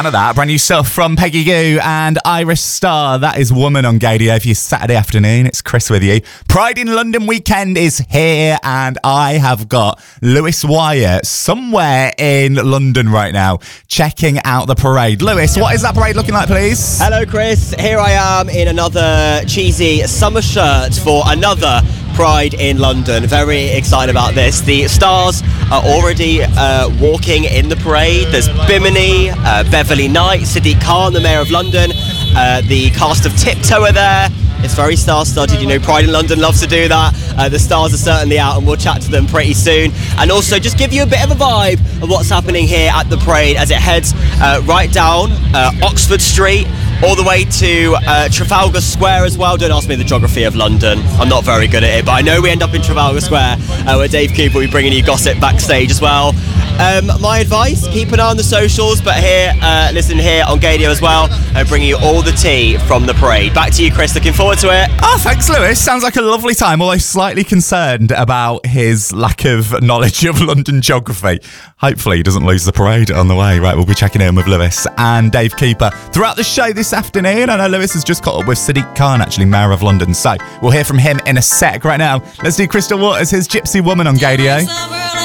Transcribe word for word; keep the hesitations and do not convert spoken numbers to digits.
Of that brand new stuff from Peggy Goo and Iris Starr. That is Woman on Gaydio for your Saturday afternoon. It's Chris with you. Pride in London weekend is here, and I have got Lewis Wyatt somewhere in London right now checking out the parade. Lewis, what is that parade looking like, please? Hello, Chris. Here I am in another cheesy summer shirt for another Pride in London. Very excited about this. The stars are already uh, walking in the parade. There's Bimini, uh, Beverly Knight, Sadiq Khan, the Mayor of London, uh, the cast of Tiptoe are there. It's very star-studded, you know, Pride in London loves to do that. Uh, the stars are certainly out, and we'll chat to them pretty soon. And also just give you a bit of a vibe of what's happening here at the parade as it heads uh, right down uh, Oxford Street, all the way to uh, Trafalgar Square as well. Don't ask me the geography of London. I'm not very good at it, but I know we end up in Trafalgar Square, uh, where Dave Cooper will be bringing you gossip backstage as well. Um, my advice, keep an eye on the socials, but here, uh, listen here on Gaydio as well, uh, bringing you all the tea from the parade. Back to you, Chris. Looking forward to it. Oh, thanks, Lewis. Sounds like a lovely time, although slightly concerned about his lack of knowledge of London geography. Hopefully he doesn't lose the parade on the way. Right, we'll be checking in with Lewis and Dave Cooper throughout the show this afternoon. I know Lewis has just caught up with Sadiq Khan, actually, Mayor of London, so we'll hear from him in a sec. Right now, let's do Crystal Waters, his Gypsy Woman on Gaydio.